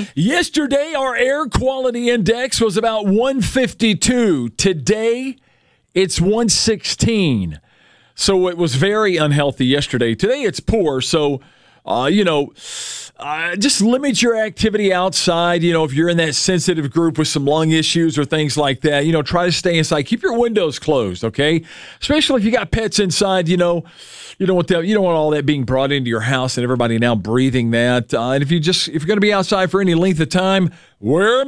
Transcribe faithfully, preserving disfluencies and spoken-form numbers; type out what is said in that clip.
Yesterday, our air quality index was about one fifty-two. Today, it's one sixteen. So it was very unhealthy yesterday. Today, it's poor. So, uh, you know, uh, just limit your activity outside. You know, if you're in that sensitive group with some lung issues or things like that, you know, try to stay inside. Keep your windows closed, okay? Especially if you got pets inside, you know. You don't want that, you don't want all that being brought into your house and everybody now breathing that. Uh, and if you just if you're going to be outside for any length of time, wear a